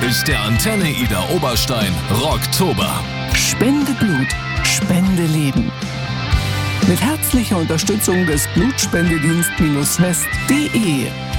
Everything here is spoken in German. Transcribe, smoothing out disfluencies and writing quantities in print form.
ist der Antenne Ida Oberstein Rocktober. Spende Blut, spende Leben. Mit herzlicher Unterstützung des Blutspendedienst-west.de